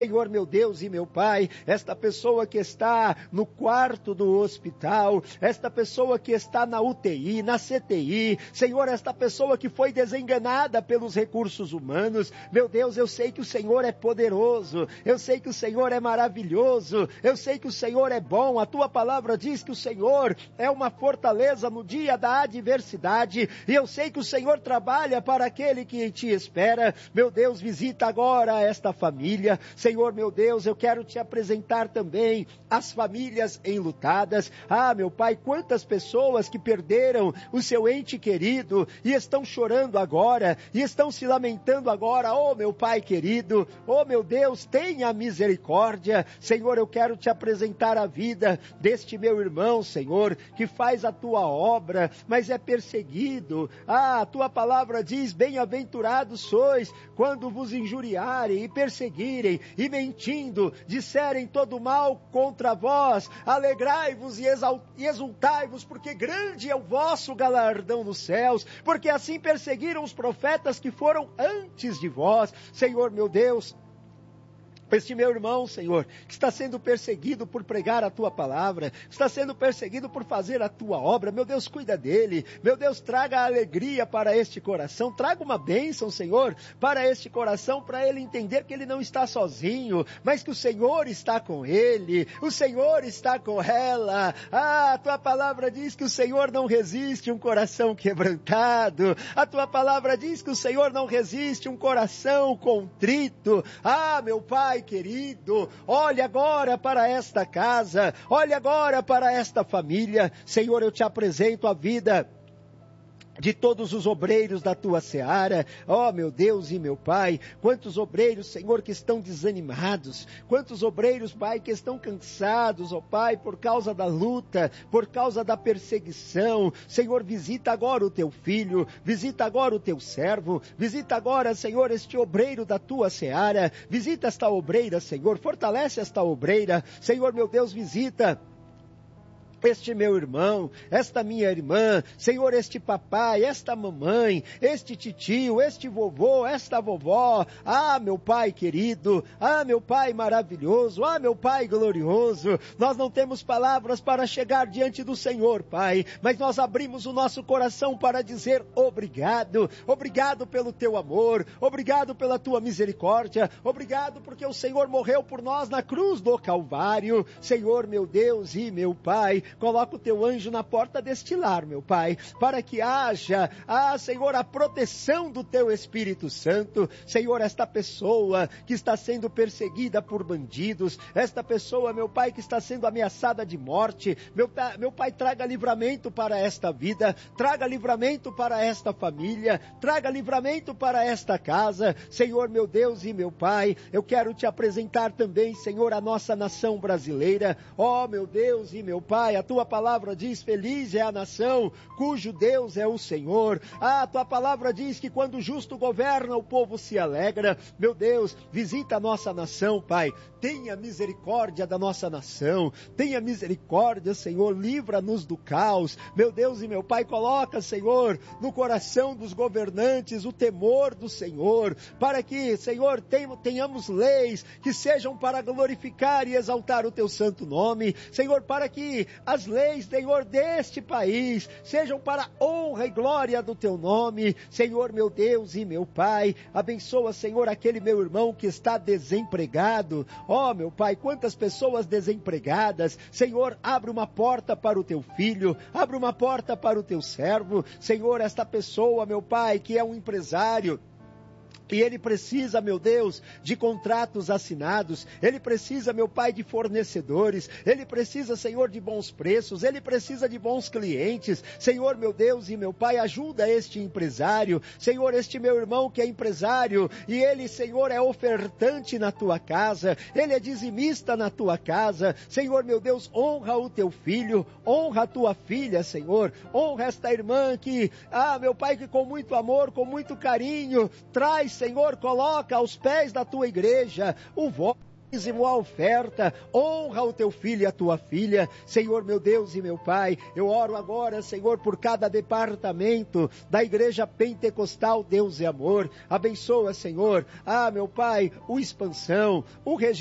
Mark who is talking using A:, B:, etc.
A: Senhor, meu Deus e meu Pai, esta pessoa que está no quarto do hospital, esta pessoa que está na UTI, na CTI, Senhor, esta pessoa que foi desenganada pelos recursos humanos, meu Deus, eu sei que o Senhor é poderoso, eu sei que o Senhor é maravilhoso, eu sei que o Senhor é bom, a Tua palavra diz que o Senhor é uma fortaleza no dia da adversidade, e eu sei que o Senhor trabalha para aquele que Te espera. Meu Deus, visita agora esta família, Senhor, meu Deus, eu quero Te apresentar também as famílias enlutadas. Ah, meu Pai, quantas pessoas que perderam o seu ente querido e estão chorando agora, e estão se lamentando agora. Oh, meu Pai querido, oh, meu Deus, tenha misericórdia. Senhor, eu quero Te apresentar a vida deste meu irmão, Senhor, que faz a Tua obra, mas é perseguido. Ah, a Tua palavra diz, bem-aventurados sois quando vos injuriarem e perseguirem, e mentindo, disserem todo mal contra vós, alegrai-vos e exultai-vos, porque grande é o vosso galardão nos céus, porque assim perseguiram os profetas que foram antes de vós. Senhor, meu Deus, este meu irmão, Senhor, que está sendo perseguido por pregar a Tua palavra, está sendo perseguido por fazer a Tua obra, meu Deus, cuida dele, meu Deus, traga alegria para este coração, traga uma bênção, Senhor, para este coração, para ele entender que ele não está sozinho, mas que o Senhor está com ele, o Senhor está com ela. Ah, a Tua palavra diz que o Senhor não resiste um coração quebrantado, a Tua palavra diz que o Senhor não resiste um coração contrito. Ah, meu Pai querido, olha agora para esta casa, olha agora para esta família. Senhor, eu Te apresento a vida de todos os obreiros da Tua seara. Oh, meu Deus e meu Pai, quantos obreiros, Senhor, que estão desanimados, quantos obreiros, Pai, que estão cansados, oh Pai, por causa da luta, por causa da perseguição. Senhor, visita agora o Teu filho, visita agora o Teu servo, visita agora, Senhor, este obreiro da Tua seara, visita esta obreira, Senhor, fortalece esta obreira, Senhor, meu Deus, visita este meu irmão, esta minha irmã, Senhor, este papai, esta mamãe, este titio, este vovô, esta vovó. Ah, meu Pai querido, ah, meu Pai maravilhoso, ah, meu Pai glorioso, nós não temos palavras para chegar diante do Senhor, Pai, mas nós abrimos o nosso coração para dizer obrigado, obrigado pelo Teu amor, obrigado pela Tua misericórdia, obrigado porque o Senhor morreu por nós na cruz do Calvário. Senhor, meu Deus e meu Pai, coloca o Teu anjo na porta deste lar, meu Pai, para que haja, Senhor, a proteção do Teu Espírito Santo. Senhor, esta pessoa que está sendo perseguida por bandidos, esta pessoa, meu Pai, que está sendo ameaçada de morte, meu Pai, traga livramento para esta vida, traga livramento para esta família, traga livramento para esta casa. Senhor, meu Deus e meu Pai, eu quero Te apresentar também, Senhor, a nossa nação brasileira. Oh, meu Deus e meu Pai, a Tua palavra diz, feliz é a nação cujo Deus é o Senhor. A Tua palavra diz que quando o justo governa, o povo se alegra. Meu Deus, visita a nossa nação, Pai, tenha misericórdia da nossa nação, tenha misericórdia, Senhor, livra-nos do caos. Meu Deus e meu Pai, coloca, Senhor, no coração dos governantes o temor do Senhor, para que, Senhor, tenhamos leis que sejam para glorificar e exaltar o Teu santo nome. Senhor, para que as leis, Senhor, deste país sejam para honra e glória do Teu nome. Senhor, meu Deus e meu Pai, abençoa, Senhor, aquele meu irmão que está desempregado. Oh, meu Pai, quantas pessoas desempregadas. Senhor, abre uma porta para o Teu filho, abre uma porta para o Teu servo. Senhor, esta pessoa, meu Pai, que é um empresário, e ele precisa, meu Deus, de contratos assinados, ele precisa, meu Pai, de fornecedores, ele precisa, Senhor, de bons preços, ele precisa de bons clientes. Senhor, meu Deus e meu Pai, ajuda este empresário, Senhor, este meu irmão que é empresário, e ele, Senhor, é ofertante na Tua casa, ele é dizimista na Tua casa. Senhor, meu Deus, honra o Teu filho, honra a Tua filha, Senhor, honra esta irmã que, meu Pai, que com muito amor, com muito carinho, traz, Senhor, coloca aos pés da Tua igreja o voto a oferta, honra o teu filho e a tua filha, Senhor meu Deus e meu Pai. Eu oro agora, Senhor, por cada departamento da Igreja Pentecostal Deus e Amor. Abençoa, Senhor, meu Pai, o Expansão, o